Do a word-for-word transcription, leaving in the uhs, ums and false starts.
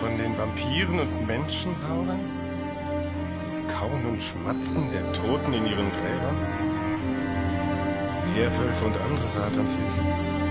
von den Vampiren und Menschensaugern? Das Kauen und Schmatzen der Toten in ihren Gräbern? Werwölfe und andere Satanswesen?